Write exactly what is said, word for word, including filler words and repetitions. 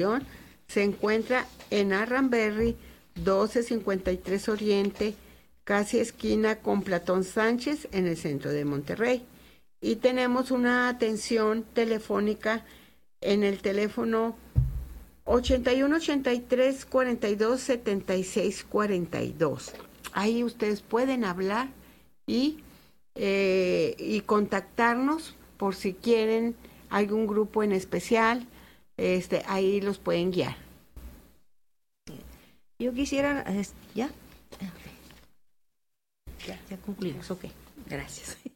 se encuentra en Arranberry, doce cincuenta y tres Oriente, casi esquina con Platón Sánchez, en el centro de Monterrey. Y tenemos una atención telefónica en el teléfono ochenta y uno ochenta y tres cuarenta y dos setenta y seis cuarenta y dos. Ahí ustedes pueden hablar y, eh, y contactarnos por si quieren algún grupo en especial. Este, ahí los pueden guiar. Yo quisiera, ¿ya? Ya, ya concluimos, ok, gracias.